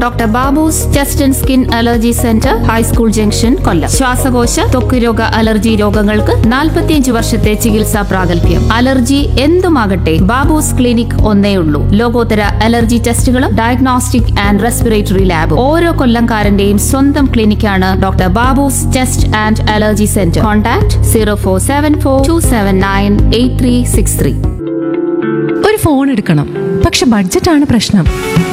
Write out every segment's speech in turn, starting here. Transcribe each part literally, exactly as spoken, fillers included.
Doctor Babu's chest and skin allergy centre, high school junction, കൊല്ലം. ശ്വാസകോശ ത്വക്ക് രോഗ അലർജി രോഗങ്ങൾക്ക് നാൽപ്പത്തിയഞ്ച് വർഷത്തെ ചികിത്സാ പ്രാഗൽഭ്യം. അലർജി എന്തുമാകട്ടെ, ബാബൂസ് ക്ലിനിക് ഒന്നേ ഉള്ളൂ. ലോകോത്തര അലർജി ടെസ്റ്റുകളും ഡയഗ്നോസ്റ്റിക് ആൻഡ് റെസ്പിറേറ്ററി ലാബും. ഓരോ കൊല്ലംകാരന്റെയും സ്വന്തം ക്ലിനിക്കാണ് doctor Babu's chest and allergy centre. Contact zero four seven four to seven nine eight three six three. ഒരു ഫോൺ എടുക്കണം, പക്ഷെ ബഡ്ജറ്റാണ് പ്രശ്നം.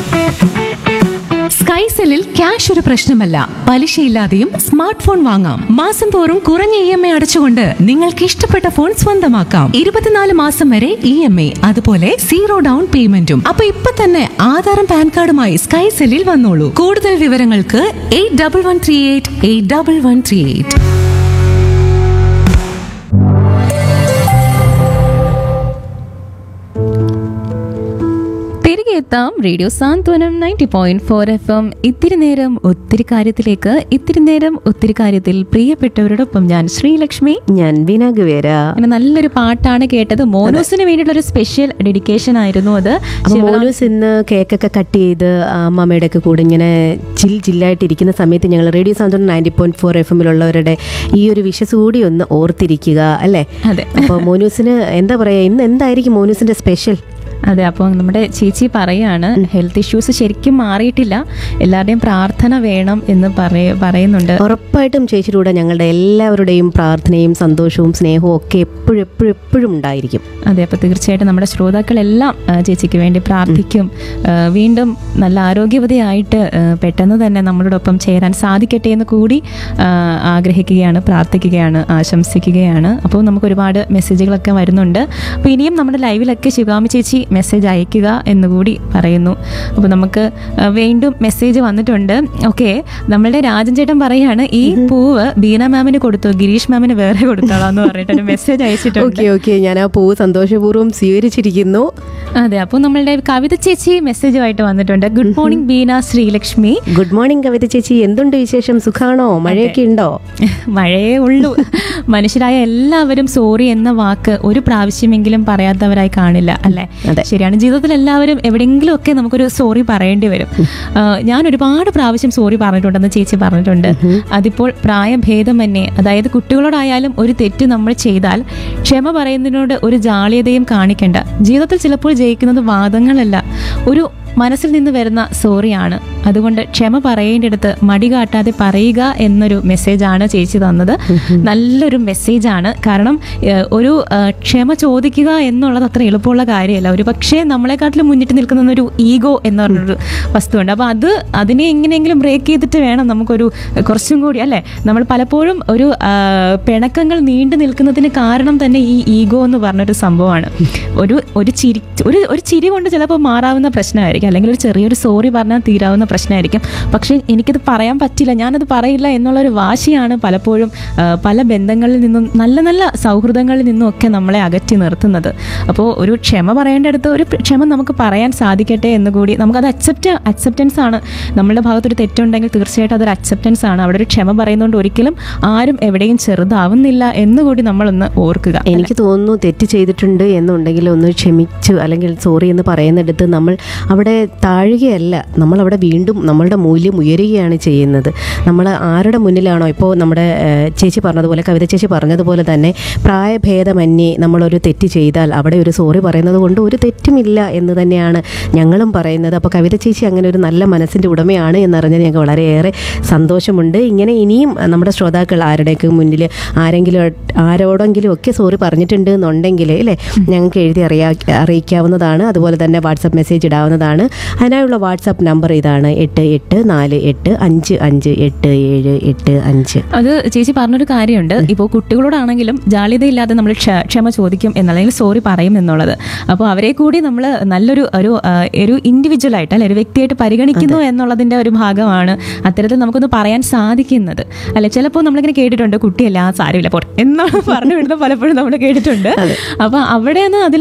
സ്കൈസെല്ലിൽ ക്യാഷ് ഒരു പ്രശ്നമല്ല, പലിശയില്ലാതെയും സ്മാർട്ട് ഫോൺ വാങ്ങാം. മാസം തോറും കുറഞ്ഞ ഇ എം ഐ അടച്ചുകൊണ്ട് നിങ്ങൾക്ക് ഇഷ്ടപ്പെട്ട ഫോൺ സ്വന്തമാക്കാം. ഇരുപത്തിനാല് മാസം വരെ ഇ എം ഐ, അതുപോലെ സീറോ ഡൗൺ പേയ്മെന്റും. അപ്പൊ ഇപ്പൊ തന്നെ ആധാറും പാൻ കാർഡുമായി സ്കൈസെല്ലിൽ വന്നോളൂ. കൂടുതൽ വിവരങ്ങൾക്ക് eight double one three eight eight double one three eight. തിരികെ എത്താം റേഡിയോ സാന്ത്വനം ninety point four F M. ഇത്തിരി നേരം ഒത്തിരി കാര്യത്തിലേക്ക്, ഇത്തിരി നേരം ഒത്തിരി കാര്യത്തിൽ പ്രിയപ്പെട്ടവരോടൊപ്പം ഞാൻ ശ്രീലക്ഷ്മി, ഞാൻ വിനാഗുവേര. അങ്ങനെ നല്ലൊരു പാട്ടാണ് കേട്ടത്. മോനൂസിന് വേണ്ടിയിട്ടുള്ള ഒരു സ്പെഷ്യൽ ഡെഡിക്കേഷൻ ആയിരുന്നു അത്. മോനൂസ് ഇന്ന് കേക്കൊക്കെ കട്ട് ചെയ്ത് അമ്മമ്മയുടെ ഒക്കെ കൂടെ ഇങ്ങനെ ചിൽ ചില്ലായിട്ടിരിക്കുന്ന സമയത്ത് ഞങ്ങൾ റേഡിയോ സാന്ത്വനം നയൻറ്റി പോയിന്റ് ഫോർ എഫ് എമ്മിലുള്ളവരുടെ ഈ ഒരു വിഷസ് കൂടി ഒന്ന് ഓർത്തിരിക്കുക അല്ലേ? അതെ. അപ്പോൾ മോനൂസിന് എന്താ പറയാ, ഇന്ന് എന്തായിരിക്കും മോനൂസിന്റെ സ്പെഷ്യൽ? അതെ, അപ്പോൾ നമ്മുടെ ചേച്ചി പറയാണ് ഹെൽത്ത് ഇഷ്യൂസ് ശരിക്കും മാറിയിട്ടില്ല, എല്ലാവരുടെയും പ്രാർത്ഥന വേണം എന്ന് പറയുന്നുണ്ട്. ഉറപ്പായിട്ടും ചേച്ചിയിലൂടെ ഞങ്ങളുടെ എല്ലാവരുടെയും പ്രാർത്ഥനയും സന്തോഷവും സ്നേഹവും ഒക്കെ എപ്പോഴും എപ്പോഴും എപ്പോഴും ഉണ്ടായിരിക്കും. അതെ, അപ്പോൾ തീർച്ചയായിട്ടും നമ്മുടെ ശ്രോതാക്കളെല്ലാം ചേച്ചിക്ക് വേണ്ടി പ്രാർത്ഥിക്കും. വീണ്ടും നല്ല ആരോഗ്യവതിയായിട്ട് പെട്ടെന്ന് തന്നെ നമ്മളോടൊപ്പം ചേരാൻ സാധിക്കട്ടെ എന്ന് കൂടി ആഗ്രഹിക്കുകയാണ്, പ്രാർത്ഥിക്കുകയാണ്, ആശംസിക്കുകയാണ്. അപ്പോൾ നമുക്ക് ഒരുപാട് മെസ്സേജുകളൊക്കെ വരുന്നുണ്ട്. അപ്പോൾ ഇനിയും നമ്മുടെ ലൈവിലൊക്കെ ശിവാമി ചേച്ചി മെസ്സേജ് അയക്കുക എന്നുകൂടി പറയുന്നു. അപ്പോൾ നമുക്ക് വീണ്ടും മെസ്സേജ് വന്നിട്ടുണ്ട്. ഓക്കെ, നമ്മളുടെ രാജൻ ചേട്ടൻ പറയാണ് ഈ പൂവ് ബീന മാമിന് കൊടുത്തു, ഗിരീഷ് മാമിന് വേറെ കൊടുത്തോളാന്ന് പറഞ്ഞിട്ടൊരു മെസ്സേജ് അയച്ചിട്ടുണ്ട്. ഓക്കെ ഓക്കെ, ഞാൻ ആ പൂവ് സന്തോഷപൂർവ്വം സ്വീകരിച്ചിരിക്കുന്നു. അതെ, അപ്പോൾ നമ്മളുടെ കവിത ചേച്ചി മെസ്സേജുമായിട്ട് വന്നിട്ടുണ്ട്. Good morning Beena Sreelakshmi. Good morning കവിത ചേച്ചി, എന്തുണ്ട് വിശേഷം? സുഖാണോ? മഴയൊക്കെ ഉണ്ടോ? മഴയേ ഉള്ളൂ. മനുഷ്യരായ എല്ലാവരും സോറി എന്ന വാക്ക് ഒരു പ്രാവശ്യമെങ്കിലും പറയാത്തവരായി കാണില്ല അല്ലേ? ശരിയാണ്, ജീവിതത്തിൽ എല്ലാവരും എവിടെയെങ്കിലും ഒക്കെ നമുക്കൊരു സോറി പറയേണ്ടി വരും. ഞാൻ ഒരുപാട് പ്രാവശ്യം സോറി പറഞ്ഞിട്ടുണ്ടെന്ന് ചേച്ചി പറഞ്ഞിട്ടുണ്ട്. അതിപ്പോൾ പ്രായഭേദമന്യേ, അതായത് കുട്ടികളോടായാലും ഒരു തെറ്റ് നമ്മൾ ചെയ്താൽ ക്ഷമ പറയുന്നതിനോട് ഒരു ജാള്യതയും കാണിക്കേണ്ട. ജീവിതത്തിൽ ചിലപ്പോൾ ജയിക്കുന്നത് വാദങ്ങളല്ല, ഒരു മനസ്സിൽ നിന്ന് വരുന്ന സോറിയാണ്. അതുകൊണ്ട് ക്ഷമ പറയേണ്ടടുത്ത് മടി കാട്ടാതെ പറയുക എന്നൊരു മെസ്സേജാണ് ചേച്ചി തന്നത്. നല്ലൊരു മെസ്സേജാണ്. കാരണം ഒരു ക്ഷമ ചോദിക്കുക എന്നുള്ളത് അത്ര എളുപ്പമുള്ള കാര്യമല്ല. ഒരു പക്ഷേ നമ്മളെക്കാട്ടിലും മുന്നിട്ട് നിൽക്കുന്ന ഒരു ഈഗോ എന്ന് പറഞ്ഞൊരു വസ്തുണ്ട്. അപ്പോൾ അത് അതിനെ എങ്ങനെയെങ്കിലും ബ്രേക്ക് ചെയ്തിട്ട് വേണം നമുക്കൊരു കുറച്ചും കൂടി അല്ലേ, നമ്മൾ പലപ്പോഴും ഒരു പിണക്കങ്ങൾ നീണ്ടു നിൽക്കുന്നതിന് കാരണം തന്നെ ഈ ഈഗോ എന്ന് പറഞ്ഞൊരു സംഭവമാണ്. ഒരു ഒരു ചിരി ഒരു ഒരു ചിരി കൊണ്ട് ചിലപ്പോൾ മാറാവുന്ന പ്രശ്നമായിരിക്കും, അല്ലെങ്കിൽ ഒരു ചെറിയൊരു സോറി പറഞ്ഞാൽ തീരാവുന്ന പ്രശ്നമായിരിക്കും. പക്ഷേ എനിക്കത് പറയാൻ പറ്റില്ല, ഞാനത് പറയില്ല എന്നുള്ളൊരു വാശിയാണ് പലപ്പോഴും പല ബന്ധങ്ങളിൽ നിന്നും, നല്ല നല്ല സൗഹൃദങ്ങളിൽ നിന്നും ഒക്കെ നമ്മളെ അകറ്റി നിർത്തുന്നത്. അപ്പോൾ ഒരു ക്ഷമ പറയേണ്ടടുത്ത് ഒരു ക്ഷമ നമുക്ക് പറയാൻ സാധിക്കട്ടെ എന്നുകൂടി, നമുക്കത് അക്സെപ്റ്റ് അക്സെപ്റ്റൻസ് ആണ്. നമ്മളുടെ ഭാഗത്തൊരു തെറ്റുണ്ടെങ്കിൽ തീർച്ചയായിട്ടും അതൊരു അക്സെപ്റ്റൻസ് ആണ്. അവിടെ ഒരു ക്ഷമ പറയുന്നതുകൊണ്ട് ഒരിക്കലും ആരും എവിടെയും ചെറുതാവുന്നില്ല എന്നുകൂടി നമ്മളൊന്ന് ഓർക്കുക. എനിക്ക് തോന്നുന്നു തെറ്റ് ചെയ്തിട്ടുണ്ട് എന്നുണ്ടെങ്കിൽ ഒന്ന് ക്ഷമിച്ചു അല്ലെങ്കിൽ സോറി എന്ന് പറയുന്നിടത്ത് നമ്മൾ അവിടെ താഴുകയല്ല, നമ്മളവിടെ വീണ്ടും നമ്മളുടെ മൂല്യം ഉയരുകയാണ് ചെയ്യുന്നത്. നമ്മൾ ആരുടെ മുന്നിലാണോ, ഇപ്പോൾ നമ്മുടെ ചേച്ചി പറഞ്ഞതുപോലെ, കവിത ചേച്ചി പറഞ്ഞതുപോലെ തന്നെ പ്രായഭേദമന്യേ നമ്മളൊരു തെറ്റ് ചെയ്താൽ അവിടെ ഒരു സോറി പറയുന്നത് കൊണ്ട് ഒരു തെറ്റുമില്ല എന്ന് തന്നെയാണ് ഞങ്ങളും പറയുന്നത്. അപ്പോൾ കവിത ചേച്ചി അങ്ങനെ ഒരു നല്ല മനസ്സിൻ്റെ ഉടമയാണ് എന്നറിഞ്ഞത് ഞങ്ങൾക്ക് വളരെയേറെ സന്തോഷമുണ്ട്. ഇങ്ങനെ ഇനിയും നമ്മുടെ ശ്രോതാക്കൾ ആരുടെയൊക്കെ മുന്നിൽ ആരെങ്കിലും ആരോടെങ്കിലും ഒക്കെ സോറി പറഞ്ഞിട്ടുണ്ട് എന്നുണ്ടെങ്കിൽ അല്ലേ, ഞങ്ങൾക്ക് എഴുതി അറിയാ അറിയിക്കാവുന്നതാണ്. അതുപോലെ തന്നെ വാട്സപ്പ് മെസ്സേജ് ഇടാവുന്നതാണ്. അതിനായുള്ള വാട്സപ്പ് നമ്പർ ഇതാണ് എട്ട് എട്ട് നാല് എട്ട് അഞ്ച് അഞ്ച് എട്ട് ഏഴ് എട്ട് അഞ്ച്. അത് ചേച്ചി പറഞ്ഞൊരു കാര്യമുണ്ട്. ഇപ്പോൾ കുട്ടികളോടാണെങ്കിലും ജാള്യതയില്ലാതെ നമ്മൾ ക്ഷമ ചോദിക്കും എന്നല്ലെങ്കിൽ സോറി പറയും എന്നുള്ളത്. അപ്പോൾ അവരെ കൂടി നമ്മൾ നല്ലൊരു ഒരു ഒരു ഇൻഡിവിജ്വൽ ആയിട്ട് അല്ലെ, ഒരു വ്യക്തിയായിട്ട് പരിഗണിക്കുന്നു എന്നുള്ളതിൻ്റെ ഒരു ഭാഗമാണ് അത്തരത്തിൽ നമുക്കൊന്ന് പറയാൻ സാധിക്കുന്നത് അല്ലെ. ചിലപ്പോൾ നമ്മളിങ്ങനെ കേട്ടിട്ടുണ്ട്, കുട്ടിയല്ല സാരമില്ല പോട്ടെ എന്നാണ് പറഞ്ഞു വിടുന്നത് പലപ്പോഴും നമ്മൾ കേട്ടിട്ടുണ്ട്. അപ്പോൾ അവിടെയാണ് അതിൽ